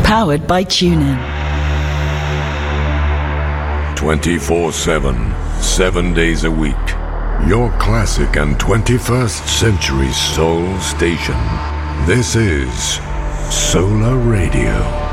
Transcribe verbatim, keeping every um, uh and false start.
Powered by TuneIn. twenty-four seven, seven days a week. Your classic and twenty-first century soul station. This is Solar Radio.